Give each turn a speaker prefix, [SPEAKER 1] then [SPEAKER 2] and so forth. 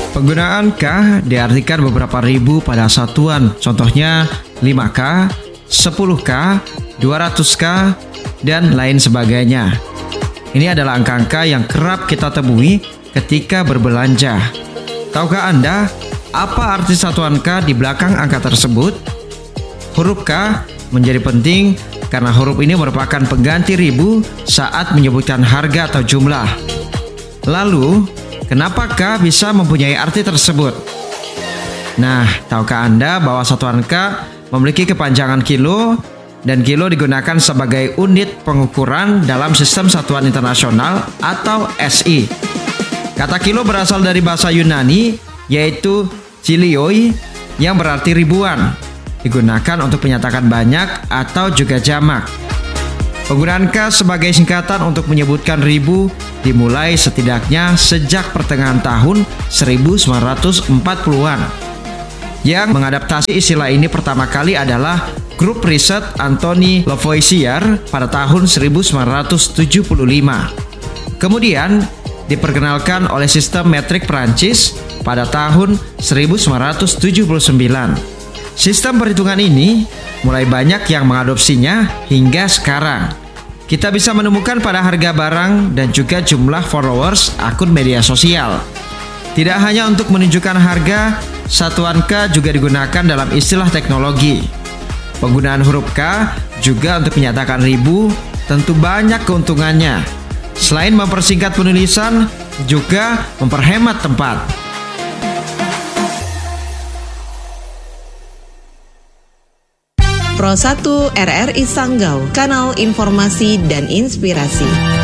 [SPEAKER 1] Penggunaan K diartikan beberapa ribu pada satuan, contohnya 5K, 10K, 200K, dan lain sebagainya. Ini adalah angka-angka yang kerap kita temui ketika berbelanja. Tahukah Anda apa arti satuan K di belakang angka tersebut? Huruf K menjadi penting karena huruf ini merupakan pengganti ribu saat menyebutkan harga atau jumlah. Lalu, kenapa K bisa mempunyai arti tersebut? Nah, tahukah Anda bahwa satuan K memiliki kepanjangan kilo dan kilo digunakan sebagai unit pengukuran dalam sistem satuan internasional atau SI. Kata kilo berasal dari bahasa Yunani yaitu chilioi yang berarti ribuan. Digunakan untuk menyatakan banyak atau juga jamak. Penggunaan K sebagai singkatan untuk menyebutkan ribu dimulai setidaknya sejak pertengahan tahun 1940-an. Yang mengadaptasi istilah ini pertama kali adalah grup riset Anthony Lavoisier pada tahun 1975. Kemudian diperkenalkan oleh sistem metrik Prancis pada tahun 1979. Sistem perhitungan ini mulai banyak yang mengadopsinya hingga sekarang. Kita bisa menemukan pada harga barang dan juga jumlah followers akun media sosial. Tidak hanya untuk menunjukkan harga, satuan K juga digunakan dalam istilah teknologi. Penggunaan huruf K juga untuk menyatakan ribu tentu banyak keuntungannya. Selain mempersingkat penulisan, juga memperhemat tempat.
[SPEAKER 2] Pro 1 RRI Sanggau, kanal informasi dan inspirasi.